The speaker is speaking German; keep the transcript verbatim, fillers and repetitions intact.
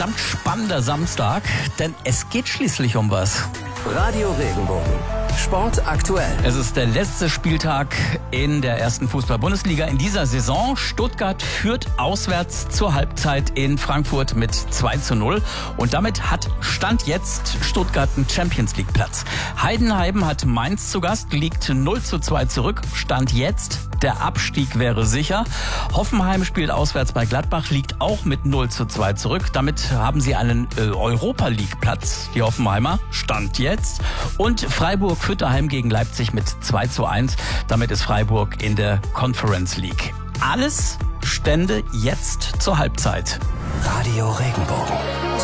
verdammt spannender Samstag, denn es geht schließlich um was. Radio Regenbogen. Sport aktuell. Es ist der letzte Spieltag in der ersten Fußball-Bundesliga in dieser Saison. Stuttgart führt auswärts zur Halbzeit in Frankfurt mit zwei zu null. Und damit hat Stand jetzt Stuttgart einen Champions-League-Platz. Heidenheim hat Mainz zu Gast, liegt null zu zwei zurück. Stand jetzt, der Abstieg wäre sicher. Hoffenheim spielt auswärts bei Gladbach, liegt auch mit null zu zwei zurück. Damit haben sie einen äh, Europa-League-Platz, die Hoffenheimer. Stand jetzt. Und Freiburg führt daheim gegen Leipzig mit zwei zu eins. Damit ist Freiburg in der Conference League. Alles Stände jetzt zur Halbzeit. Radio Regenbogen.